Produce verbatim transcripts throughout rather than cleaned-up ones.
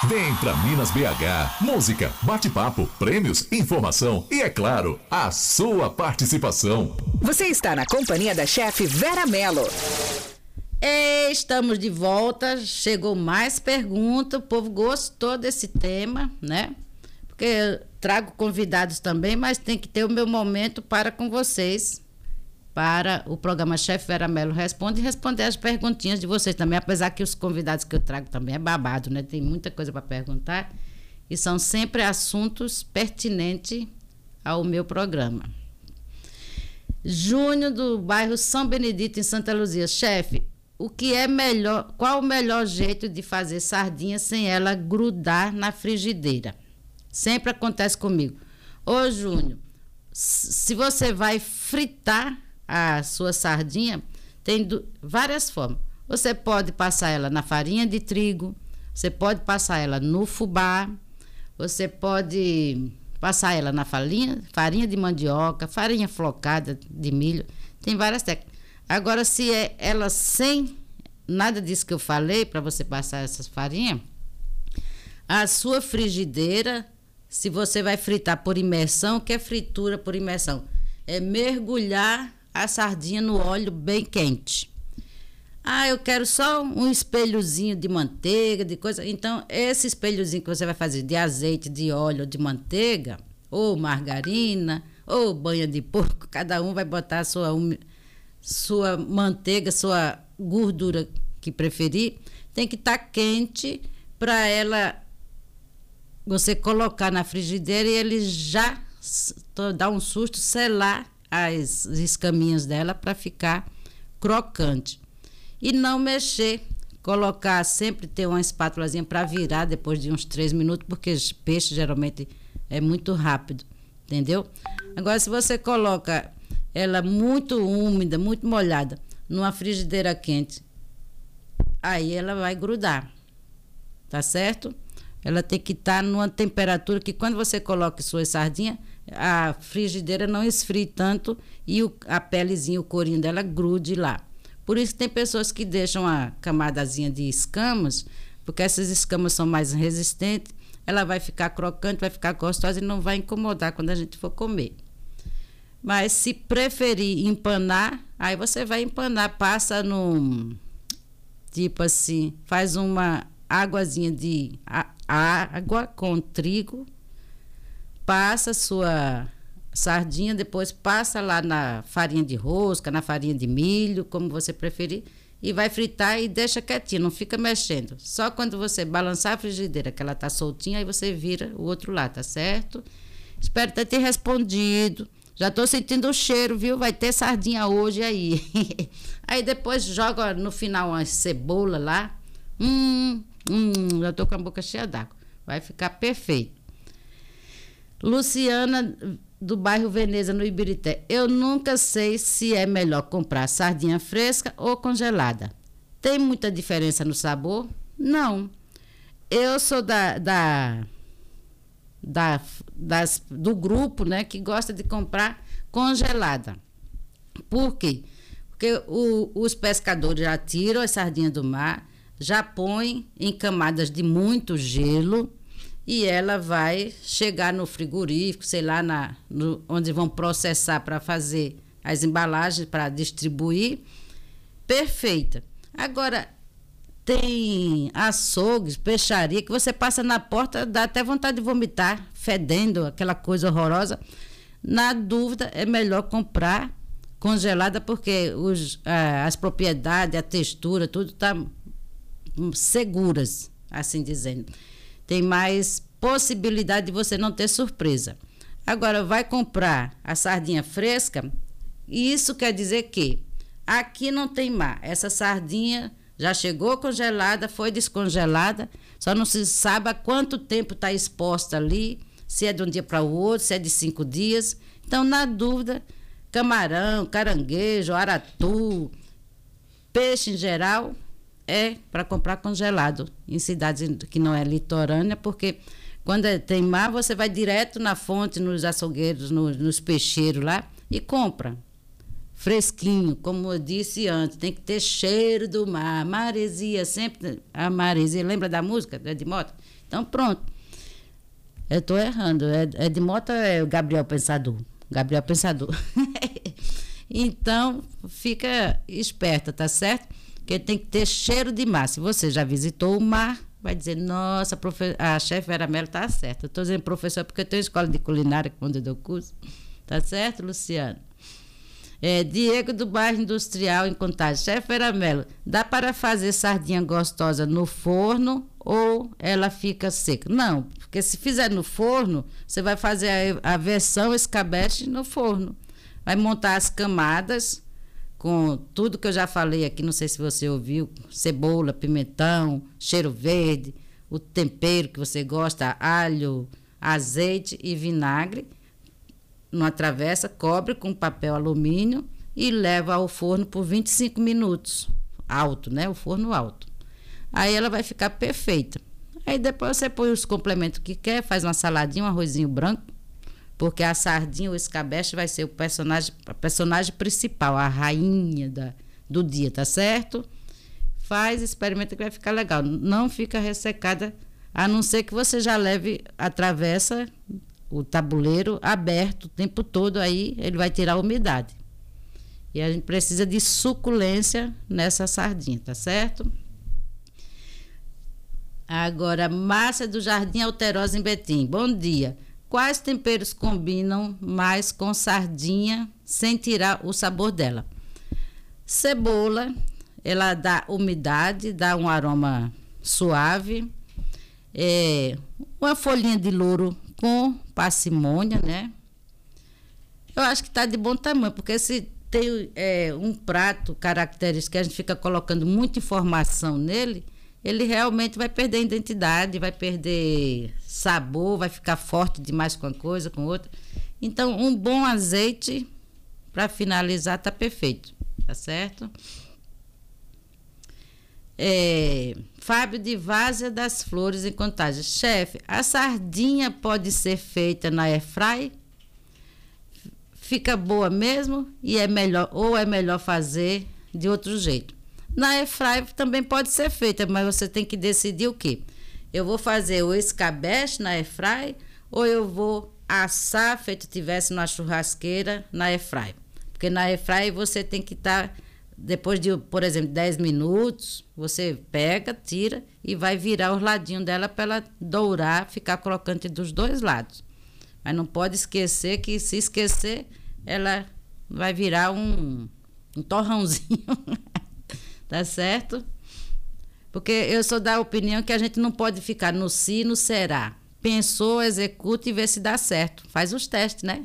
Vem pra Minas B H. Música, bate-papo, prêmios, informação e, é claro, a sua participação. Você está na companhia da chefe Vera Mello. Estamos de volta. Chegou mais pergunta. O povo gostou desse tema, né? Porque eu trago convidados também, mas tem que ter o meu momento para com vocês. Para o programa Chefe Vera Mello Responde e responder as perguntinhas de vocês também, apesar que os convidados que eu trago também é babado, né? Tem muita coisa para perguntar e são sempre assuntos pertinentes ao meu programa. Júnior, do bairro São Benedito, em Santa Luzia. Chefe, o que é melhor, qual o melhor jeito de fazer sardinha sem ela grudar na frigideira? Sempre acontece comigo. Ô, Júnior, se você vai fritar a sua sardinha, tem do, várias formas. Você pode passar ela na farinha de trigo, você pode passar ela no fubá, você pode passar ela na farinha, farinha de mandioca, farinha flocada de milho, tem várias técnicas. Agora, se é ela sem nada disso que eu falei, para você passar essas farinhas, a sua frigideira, se você vai fritar por imersão, o que é fritura por imersão? É mergulhar a sardinha no óleo bem quente. Ah, eu quero só um espelhozinho de manteiga, de coisa. Então, esse espelhozinho que você vai fazer de azeite, de óleo, de manteiga, ou margarina, ou banha de porco, cada um vai botar a sua, sua manteiga, sua gordura que preferir. Tem que estar quente para ela, você colocar na frigideira e ele já dar um susto, selar as escaminhas dela para ficar crocante. E não mexer, colocar, sempre ter uma espátulazinha para virar depois de uns três minutos, porque peixe geralmente é muito rápido, entendeu? Agora, se você coloca ela muito úmida, muito molhada, numa frigideira quente, aí ela vai grudar, tá certo? Ela tem que estar numa temperatura que quando você coloca suas sardinhas, a frigideira não esfrie tanto e o, a pelezinha, o corinho dela grude lá. Por isso que tem pessoas que deixam a camadazinha de escamas, porque essas escamas são mais resistentes, ela vai ficar crocante, vai ficar gostosa e não vai incomodar quando a gente for comer. Mas se preferir empanar, aí você vai empanar, passa no, tipo assim, faz uma águazinha de a, água com trigo, passa sua sardinha, depois passa lá na farinha de rosca, na farinha de milho, como você preferir, e vai fritar e deixa quietinho, não fica mexendo. Só quando você balançar a frigideira, que ela tá soltinha, aí você vira o outro lado, tá certo? Espero ter te respondido. Já tô sentindo o cheiro, viu? Vai ter sardinha hoje aí. Aí depois joga no final uma cebola lá. Hum, hum, já tô com a boca cheia d'água. Vai ficar perfeito. Luciana, do bairro Veneza, no Ibirité. Eu nunca sei se é melhor comprar sardinha fresca ou congelada. Tem muita diferença no sabor? Não. Eu sou da, da, da, das, do grupo, né, que gosta de comprar congelada. Por quê? Porque o, os pescadores já tiram as sardinhas do mar, já põem em camadas de muito gelo, e ela vai chegar no frigorífico, sei lá, na, no, onde vão processar para fazer as embalagens, para distribuir, perfeita. Agora, tem açougues, peixaria, que você passa na porta, dá até vontade de vomitar, fedendo, aquela coisa horrorosa. Na dúvida, é melhor comprar congelada, porque os, ah, as propriedades, a textura, tudo está seguras, assim dizendo. Tem mais possibilidade de você não ter surpresa. Agora, vai comprar a sardinha fresca, e isso quer dizer que aqui não tem mar. Essa sardinha já chegou congelada, foi descongelada, só não se sabe há quanto tempo está exposta ali, se é de um dia para o outro, se é de cinco dias. Então, na dúvida, camarão, caranguejo, aratu, peixe em geral, é para comprar congelado em cidades que não é litorânea, porque quando tem mar, você vai direto na fonte, nos açougueiros, nos, nos peixeiros lá e compra. fresquinho, como eu disse antes, tem que ter cheiro do mar, maresia, sempre, a maresia, lembra da música, é de Mota? Então pronto, eu estou errando, é, é de Mota, é o Gabriel Pensador, Gabriel Pensador. Então, fica esperta, tá certo? Porque tem que ter cheiro de mar. Se você já visitou o mar, vai dizer, nossa, profe... a chefe Vera Mello está certa. Eu estou dizendo professor porque eu tenho escola de culinária quando eu dou curso. Tá certo, Luciano? É, Diego do bairro Industrial em Contagem. Chefe Vera Mello, dá para fazer sardinha gostosa no forno ou ela fica seca? Não, porque se fizer no forno, você vai fazer a, a versão escabeche no forno. Vai montar as camadas com tudo que eu já falei aqui, não sei se você ouviu, cebola, pimentão, cheiro verde, o tempero que você gosta, alho, azeite e vinagre. Numa travessa, cobre com papel alumínio e leva ao forno por vinte e cinco minutos. Alto, né? O forno alto. Aí ela vai ficar perfeita. Aí depois você põe os complementos que quer, faz uma saladinha, um arrozinho branco, porque a sardinha, o escabeche, vai ser o personagem, a personagem principal, a rainha da, do dia, tá certo? Faz, experimenta que vai ficar legal. Não fica ressecada, a não ser que você já leve a travessa, o tabuleiro aberto o tempo todo, aí ele vai tirar a umidade. E a gente precisa de suculência nessa sardinha, tá certo? Agora, Márcia do Jardim Alterosa em Betim. Bom dia. Quais temperos combinam mais com sardinha sem tirar o sabor dela? Cebola, ela dá umidade, dá um aroma suave. É, uma folhinha de louro com parcimônia, né? Eu acho que está de bom tamanho, porque se tem é, um prato característico que a gente fica colocando muita informação nele, ele realmente vai perder identidade, vai perder sabor, vai ficar forte demais com uma coisa, com outra. Então, um bom azeite, para finalizar, tá perfeito, tá certo? É, Fábio de Várzea das Flores, em Contagem. Chefe, a sardinha pode ser feita na airfry? Fica boa mesmo? E é melhor, ou é melhor fazer de outro jeito? Na airfry também pode ser feita, mas você tem que decidir o quê? Eu vou fazer o escabeche na airfry ou eu vou assar, feito tivesse numa churrasqueira, na airfry? Porque na airfry você tem que estar, tá, depois de, por exemplo, dez minutos, você pega, tira e vai virar os ladinhos dela para ela dourar, ficar crocante dos dois lados. Mas não pode esquecer que, se esquecer, ela vai virar um, um torrãozinho. Tá certo? Porque eu sou da opinião que a gente não pode ficar no se, no será. Pensou, executa e vê se dá certo. Faz os testes, né?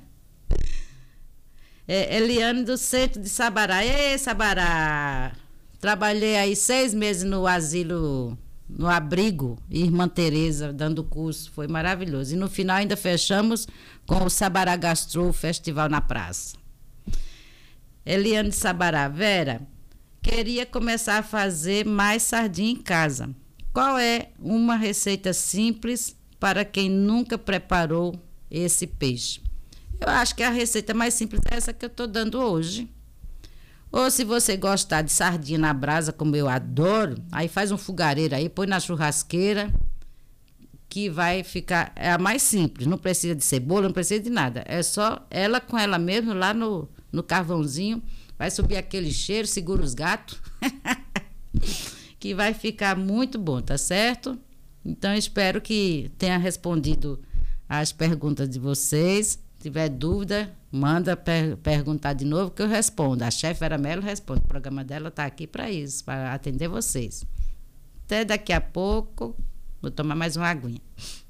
É, Eliane do Centro de Sabará. Ei, Sabará! Trabalhei aí seis meses no asilo, no abrigo, Irmã Tereza, dando curso. Foi maravilhoso. E no final ainda fechamos com o Sabará Gastro Festival na praça. Eliane de Sabará. Vera, queria começar a fazer mais sardinha em casa. Qual é uma receita simples para quem nunca preparou esse peixe? Eu acho que a receita mais simples é essa que eu estou dando hoje. Ou se você gostar de sardinha na brasa, como eu adoro, aí faz um fogareiro aí, põe na churrasqueira, que vai ficar, é a mais simples. Não precisa de cebola, não precisa de nada. É só ela com ela mesmo, lá no, no carvãozinho. Vai subir aquele cheiro, segura os gatos, que vai ficar muito bom, tá certo? Então, espero que tenha respondido as perguntas de vocês. Se tiver dúvida, manda per- perguntar de novo que eu respondo. A chefe Vera Mello responde. O programa dela está aqui para isso, para atender vocês. Até daqui a pouco. Vou tomar mais uma aguinha.